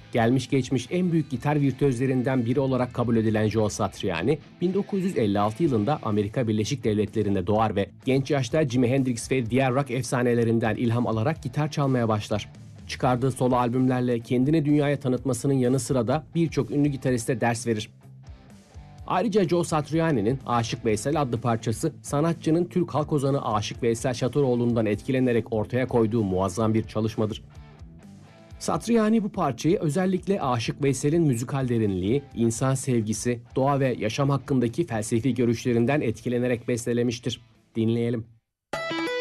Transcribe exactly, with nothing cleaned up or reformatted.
Gelmiş geçmiş en büyük gitar virtüözlerinden biri olarak kabul edilen Joe Satriani, bin dokuz yüz elli altı yılında Amerika Birleşik Devletleri'nde doğar ve genç yaşta Jimi Hendrix ve diğer rock efsanelerinden ilham alarak gitar çalmaya başlar. Çıkardığı solo albümlerle kendini dünyaya tanıtmasının yanı sıra da birçok ünlü gitariste ders verir. Ayrıca Joe Satriani'nin Aşık Veysel adlı parçası, sanatçının Türk halk ozanı Aşık Veysel Şatoroğlu'ndan etkilenerek ortaya koyduğu muazzam bir çalışmadır. Satriani bu parçayı özellikle Aşık Veysel'in müzikal derinliği, insan sevgisi, doğa ve yaşam hakkındaki felsefi görüşlerinden etkilenerek bestelemiştir. Dinleyelim.